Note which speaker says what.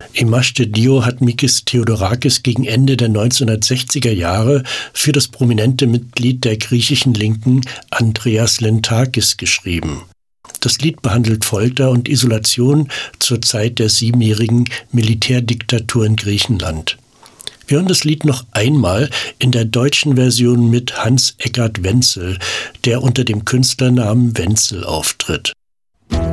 Speaker 1: Imazte Dio hat Mikis Theodorakis gegen Ende der 1960er Jahre für das prominente Mitglied der griechischen Linken Andreas Lentakis geschrieben. Das Lied behandelt Folter und Isolation zur Zeit der 7-jährigen Militärdiktatur in Griechenland. Wir hören das Lied noch einmal in der deutschen Version mit Hans-Eckart Wenzel, der unter dem Künstlernamen Wenzel auftritt.